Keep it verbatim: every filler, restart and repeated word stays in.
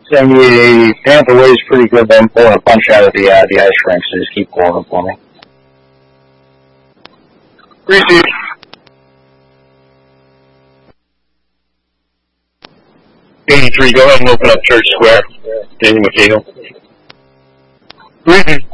And you, down the way is pretty good. Then pulling a punch out of the uh, the ice rink, so just keep pulling it for me. Receive. eighty-three, go ahead and open up Church Square. Danny McCahill. Receive.